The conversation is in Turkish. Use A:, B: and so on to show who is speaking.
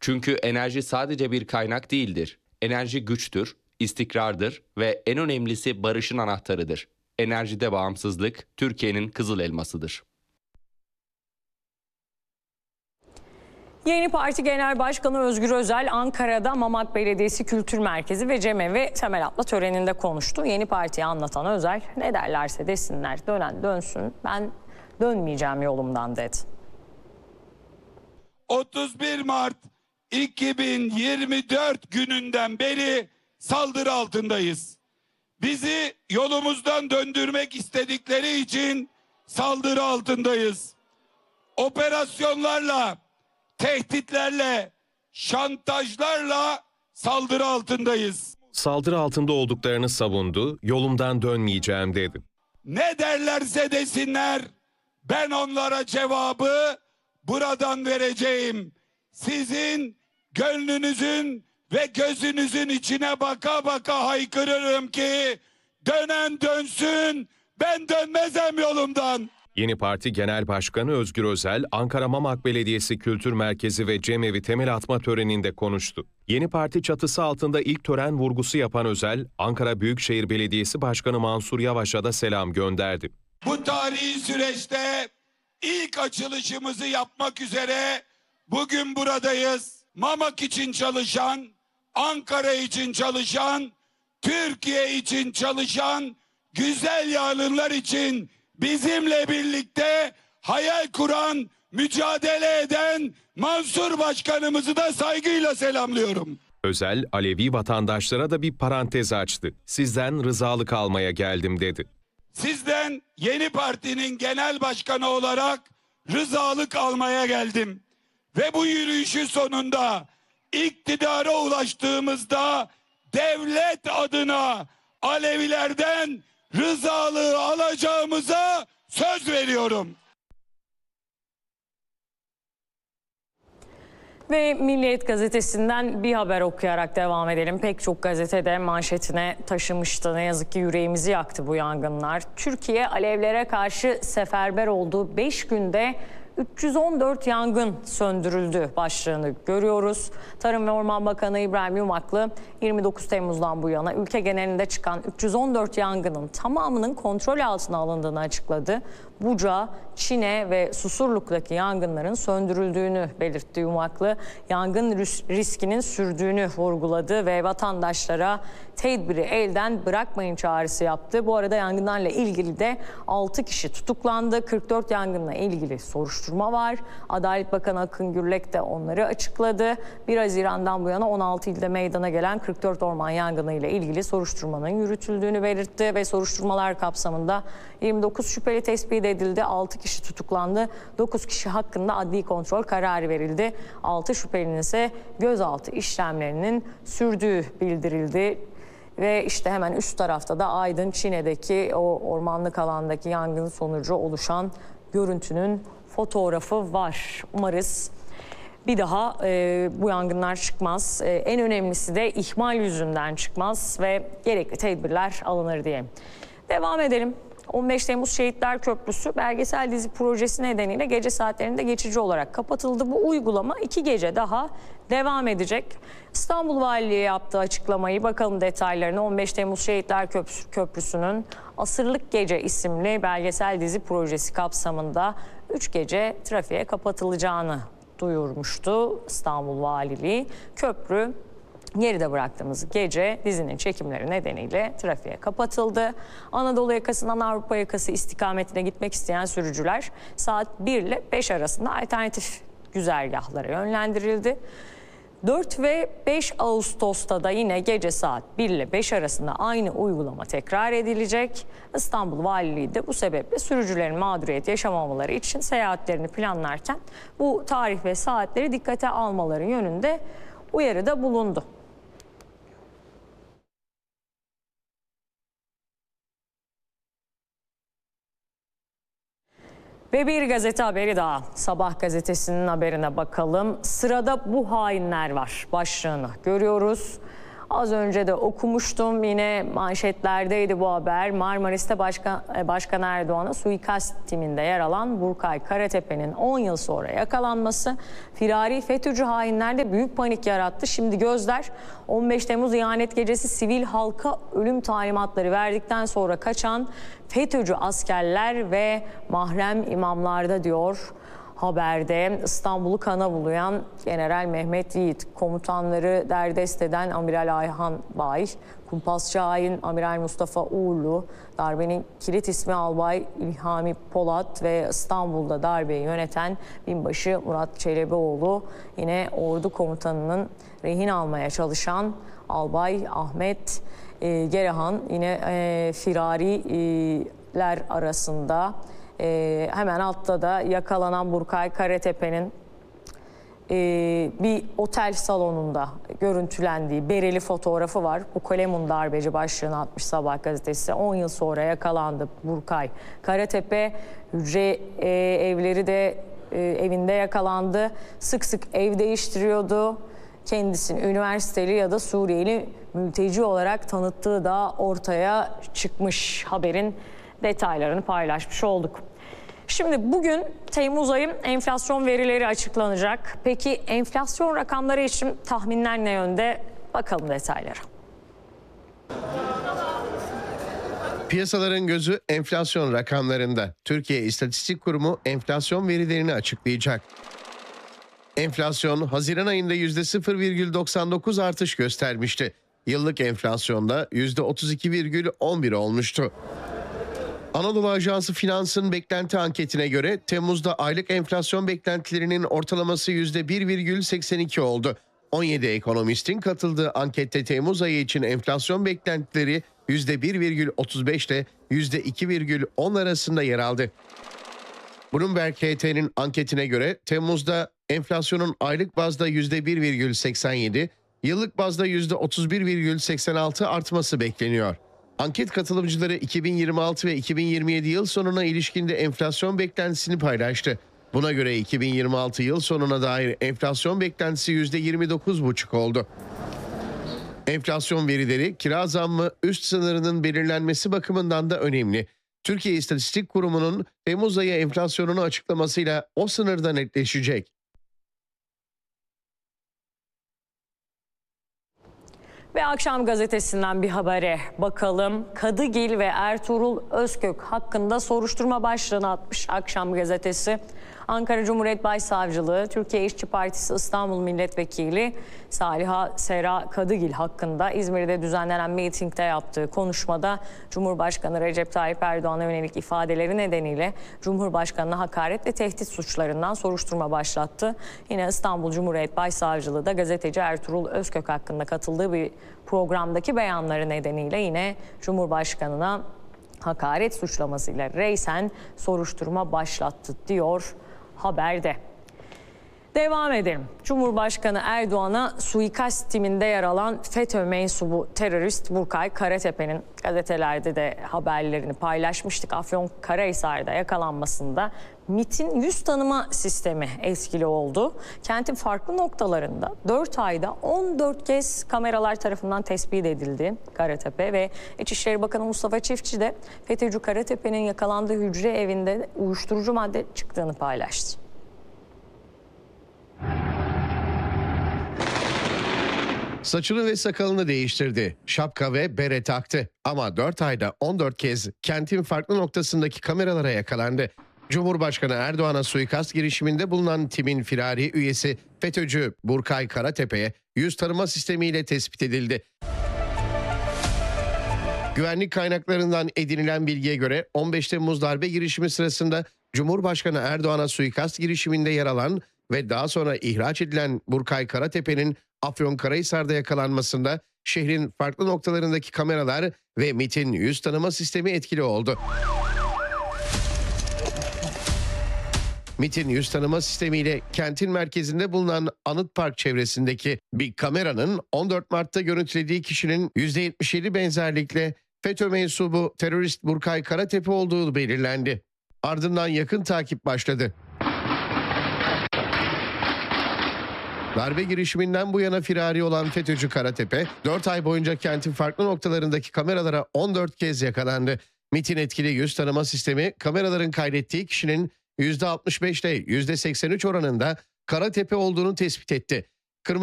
A: Çünkü enerji sadece bir kaynak değildir. Enerji güçtür, istikrardır ve en önemlisi barışın anahtarıdır. Enerjide bağımsızlık Türkiye'nin kızıl elmasıdır.
B: Yeni Parti Genel Başkanı Özgür Özel, Ankara'da Mamak Belediyesi Kültür Merkezi ve Cemevi temel atma töreninde konuştu. Yeni Parti'yi anlatan Özel, ne derlerse desinler, dönen dönsün, ben dönmeyeceğim yolumdan dedi.
C: 31 Mart 2024 gününden beri saldırı altındayız. Bizi yolumuzdan döndürmek istedikleri için saldırı altındayız. Operasyonlarla, tehditlerle, şantajlarla saldırı altındayız.
D: Saldırı altında olduklarını savundu, yolumdan dönmeyeceğim dedi.
C: Ne derlerse desinler, ben onlara cevabı buradan vereceğim. Sizin gönlünüzün ve gözünüzün içine baka baka haykırırım ki dönen dönsün, ben dönmezem yolumdan.
D: Yeni Parti Genel Başkanı Özgür Özel, Ankara Mamak Belediyesi Kültür Merkezi ve Cemevi temel atma töreninde konuştu. Yeni Parti çatısı altında ilk tören vurgusu yapan Özel, Ankara Büyükşehir Belediyesi Başkanı Mansur Yavaş'a da selam gönderdi.
C: Bu tarihi süreçte ilk açılışımızı yapmak üzere bugün buradayız. Mamak için çalışan, Ankara için çalışan, Türkiye için çalışan, güzel yarınlar için bizimle birlikte hayal kuran, mücadele eden Mansur Başkanımızı da saygıyla selamlıyorum.
D: Özel, Alevi vatandaşlara da bir parantez açtı. Sizden rızalık almaya geldim dedi.
C: Sizden Yeni Parti'nin genel başkanı olarak rızalık almaya geldim. Ve bu yürüyüşün sonunda iktidara ulaştığımızda devlet adına Alevilerden rızalığı alacağımıza söz veriyorum.
B: Ve Milliyet Gazetesi'nden bir haber okuyarak devam edelim. Pek çok gazetede manşetine taşımıştı. Ne yazık ki yüreğimizi yaktı bu yangınlar. Türkiye alevlere karşı seferber oldu. 5 günde 314 yangın söndürüldü başlığını görüyoruz. Tarım ve Orman Bakanı İbrahim Yumaklı 29 Temmuz'dan bu yana ülke genelinde çıkan 314 yangının tamamının kontrol altına alındığını açıkladı. Buca, Çine ve Susurluk'taki yangınların söndürüldüğünü belirtti Yumaklı. Yangın riskinin sürdüğünü vurguladı ve vatandaşlara tedbiri elden bırakmayın çağrısı yaptı. Bu arada yangınlarla ilgili de 6 kişi tutuklandı. 44 yangınla ilgili soruşturma var. Adalet Bakanı Akın Gürlek de onları açıkladı. 1 Haziran'dan bu yana 16 ilde meydana gelen 44 orman yangını ile ilgili soruşturmanın yürütüldüğünü belirtti ve soruşturmalar kapsamında 29 şüpheli tespit edildi. 6 kişi tutuklandı. 9 kişi hakkında adli kontrol kararı verildi. 6 şüphelinin ise gözaltı işlemlerinin sürdüğü bildirildi. Ve işte hemen üst tarafta da Aydın, Çine'deki o ormanlık alandaki yangın sonucu oluşan görüntünün fotoğrafı var. Umarız bir daha bu yangınlar çıkmaz. En önemlisi de ihmal yüzünden çıkmaz ve gerekli tedbirler alınır diye. Devam edelim. 15 Temmuz Şehitler Köprüsü belgesel dizi projesi nedeniyle gece saatlerinde geçici olarak kapatıldı. Bu uygulama 2 gece daha devam edecek. İstanbul Valiliği yaptığı açıklamayı, bakalım detaylarını. 15 Temmuz Şehitler Köprüsü'nün Asırlık Gece isimli belgesel dizi projesi kapsamında 3 gece trafiğe kapatılacağını duyurmuştu İstanbul Valiliği. Köprü geride bıraktığımız gece dizinin çekimleri nedeniyle trafiğe kapatıldı. Anadolu yakasından Avrupa yakası istikametine gitmek isteyen sürücüler saat 1 ile 5 arasında alternatif güzergahlara yönlendirildi. 4 ve 5 Ağustos'ta da yine gece saat 1 ile 5 arasında aynı uygulama tekrar edilecek. İstanbul Valiliği de bu sebeple sürücülerin mağduriyet yaşamamaları için seyahatlerini planlarken bu tarih ve saatleri dikkate almaları yönünde uyarıda bulundu. Ve bir gazete haberi daha. Sabah gazetesinin haberine bakalım. Sırada bu hainler var başlığını görüyoruz. Az önce de okumuştum, yine manşetlerdeydi bu haber. Marmaris'te Başkan Erdoğan'a suikast timinde yer alan Burkay Karatepe'nin 10 yıl sonra yakalanması firari FETÖ'cü hainlerde büyük panik yarattı. Şimdi gözler 15 Temmuz ihanet gecesi sivil halka ölüm talimatları verdikten sonra kaçan FETÖ'cü askerler ve mahrem imamlarda diyor haberde. İstanbul'u kana bulayan General Mehmet Yiğit, komutanları derdest eden Amiral Ayhan Bay, kumpasçı hain Amiral Mustafa Uğurlu, darbenin kilit ismi Albay İlhami Polat ve İstanbul'da darbeyi yöneten binbaşı Murat Çelebioğlu, yine ordu komutanının rehin almaya çalışan Albay Ahmet Gerehan, yine firariler arasında. Hemen altta da yakalanan Burkay Karatepe'nin bir otel salonunda görüntülendiği bereli fotoğrafı var. Bu Kalemun darbeci başlığını atmış Sabah gazetesi. 10 yıl sonra yakalandı Burkay Karatepe. Hücre evleri de evinde yakalandı. Sık sık ev değiştiriyordu. Kendisini üniversiteli ya da Suriyeli mülteci olarak tanıttığı da ortaya çıkmış. Haberin detaylarını paylaşmış olduk. Şimdi bugün Temmuz ayı enflasyon verileri açıklanacak. Peki enflasyon rakamları için tahminler ne yönde? Bakalım detaylara.
E: Piyasaların gözü enflasyon rakamlarında. Türkiye İstatistik Kurumu enflasyon verilerini açıklayacak. Enflasyon Haziran ayında %0,99 artış göstermişti. Yıllık enflasyonda %32,11 olmuştu. Anadolu Ajansı Finans'ın beklenti anketine göre Temmuz'da aylık enflasyon beklentilerinin ortalaması %1,82 oldu. 17 ekonomistin katıldığı ankette Temmuz ayı için enflasyon beklentileri %1,35 ile %2,10 arasında yer aldı. Bloomberg HT'nin anketine göre Temmuz'da enflasyonun aylık bazda %1,87, yıllık bazda %31,86 artması bekleniyor. Anket katılımcıları 2026 ve 2027 yıl sonuna ilişkinde enflasyon beklentisini paylaştı. Buna göre 2026 yıl sonuna dair enflasyon beklentisi %29,5 oldu. Enflasyon verileri kira zammı üst sınırının belirlenmesi bakımından da önemli. Türkiye İstatistik Kurumu'nun Temmuz ayı enflasyonunu açıklamasıyla o sınırda netleşecek.
B: Ve Akşam Gazetesi'nden bir habere bakalım. Kadıgil ve Ertuğrul Özkök hakkında soruşturma başlığını atmış Akşam Gazetesi. Ankara Cumhuriyet Başsavcılığı, Türkiye İşçi Partisi İstanbul Milletvekili Saliha Sera Kadıgil hakkında İzmir'de düzenlenen mitingde yaptığı konuşmada Cumhurbaşkanı Recep Tayyip Erdoğan'a yönelik ifadeleri nedeniyle Cumhurbaşkanı'na hakaret ve tehdit suçlarından soruşturma başlattı. Yine İstanbul Cumhuriyet Başsavcılığı da gazeteci Ertuğrul Özkök hakkında katıldığı bir programdaki beyanları nedeniyle yine Cumhurbaşkanı'na hakaret suçlamasıyla reysen soruşturma başlattı diyor haberde. Devam edelim. Cumhurbaşkanı Erdoğan'a suikast timinde yer alan FETÖ mensubu terörist Burkay Karatepe'nin gazetelerde de haberlerini paylaşmıştık. Afyonkarahisar'da yakalanmasında MİT'in yüz tanıma sistemi etkili oldu. Kentin farklı noktalarında 4 ayda 14 kez kameralar tarafından tespit edildi Karatepe ve İçişleri Bakanı Mustafa Çiftçi de FETÖ'cü Karatepe'nin yakalandığı hücre evinde uyuşturucu madde çıktığını paylaştı.
E: Saçını ve sakalını değiştirdi. Şapka ve bere taktı. Ama 4 ayda 14 kez kentin farklı noktasındaki kameralara yakalandı. Cumhurbaşkanı Erdoğan'a suikast girişiminde bulunan timin firari üyesi FETÖ'cü Burkay Karatepe'ye yüz tanıma sistemiyle tespit edildi. Güvenlik kaynaklarından edinilen bilgiye göre 15 Temmuz darbe girişimi sırasında Cumhurbaşkanı Erdoğan'a suikast girişiminde yer alan ve daha sonra ihraç edilen Burkay Karatepe'nin Afyonkarahisar'da yakalanmasında şehrin farklı noktalarındaki kameralar ve MİT'in yüz tanıma sistemi etkili oldu. MİT'in yüz tanıma sistemiyle kentin merkezinde bulunan Anıt Park çevresindeki bir kameranın 14 Mart'ta görüntülediği kişinin %77 benzerlikle FETÖ mensubu terörist Burkay Karatepe olduğu belirlendi. Ardından yakın takip başladı. Darbe girişiminden bu yana firari olan FETÖ'cü Karatepe, 4 ay boyunca kentin farklı noktalarındaki kameralara 14 kez yakalandı. MİT'in etkili yüz tanıma sistemi kameraların kaydettiği kişinin %65 ile %83 oranında Karatepe olduğunu tespit etti.